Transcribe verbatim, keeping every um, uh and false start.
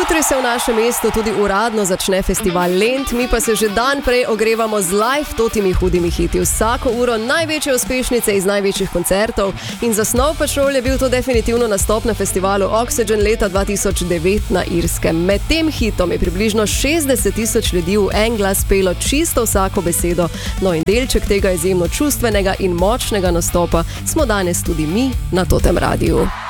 Jutri se v našem mestu tudi uradno začne festival Lent, mi pa se že dan prej ogrevamo z live totimi hudimi hiti. Vsako uro največje uspešnice iz največjih koncertov in za Snow Patrol je bil to definitivno nastop na festivalu Oxygen leta dva tisoč devet na Irskem. Med tem hitom je približno šestdeset tisoč ljudi v en glas pelo čisto vsako besedo. No in delček tega izjemno čustvenega in močnega nastopa smo danes tudi mi na Totem Radiu.